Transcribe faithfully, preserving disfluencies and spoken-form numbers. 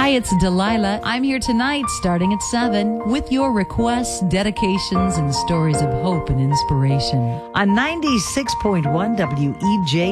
Hi, it's Delilah. I'm here tonight starting at seven with your requests, dedications, and stories of hope and inspiration. On ninety-six point one W E J